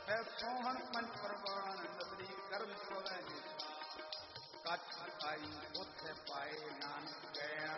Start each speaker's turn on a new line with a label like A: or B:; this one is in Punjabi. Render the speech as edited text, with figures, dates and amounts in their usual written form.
A: ਹੈ ਸੋਹਣ ਪੰਜ ਪ੍ਰਵਾਨ ਨਦਰੀ ਕਰਮ ਸੋਵੈ ਜੀ ਕੱਛ ਆਈ ਉੱਥੇ ਪਾਏ ਨਾਨਕ ਕਹਿਣਾ